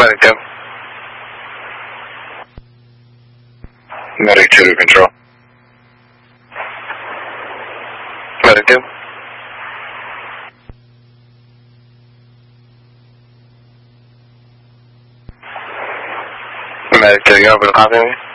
Medic 2. Medic 2 to control. Medic 2. Medic 2, you able to copy me?